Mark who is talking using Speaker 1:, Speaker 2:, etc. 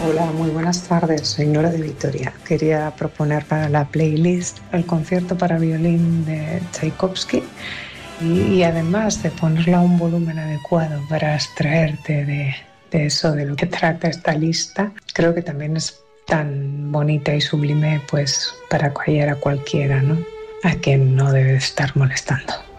Speaker 1: Hola, muy buenas tardes. Soy Nora de Vitoria. Quería proponer para la playlist el concierto para violín de Tchaikovsky y además de ponerla a un volumen adecuado para abstraerte de eso, de lo que trata esta lista, creo que también es tan bonita y sublime pues para callar a cualquiera, ¿no? A quien no debe estar molestando.